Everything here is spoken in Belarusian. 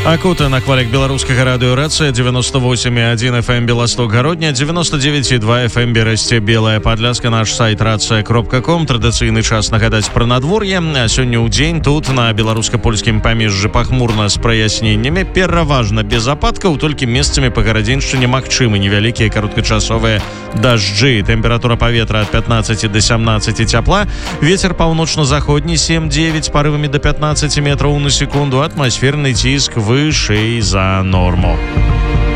Акута на хвалях беларускага радыёрацыя 98,1 FM Беласток Гародня, 99,2 FM Берасце Белая Падляска, наш сайт рацыя.ком. Традыцыйны час нагадаць пра надвор'е. Сёння ў дзень тут на беларуска-польскім памежжы пахмурна з праясненнямі, пераважна без ападкаў, толькі месцамі па гарадзеншчыне магчымы невялікія кароткачасовыя дажджы. Тэмпература паветра ад 15 до 17 цяпла, вецер паўночна-заходні 7-9 парывамі до 15 метраў на секунду, атмасферны ціск вышэй за норму.